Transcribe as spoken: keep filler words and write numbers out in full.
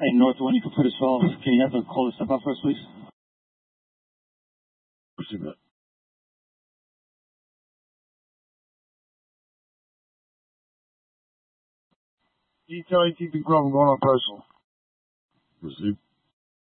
Hey, North one, you can put as well. Can you have the caller step up first, please? Proceed that. Detail A T P twelve, I'm going on personal. Proceed.